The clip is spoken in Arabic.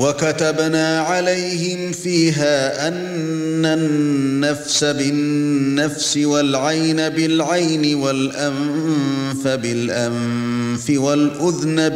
وَكَتَبْنَا عَلَيْهِمْ فِيهَا أَنَّ النَّفْسَ بِالنَّفْسِ وَالْعَيْنَ بِالْعَيْنِ وَالْأَنفَ بِالْأَنفِ وَالْأُذُنَ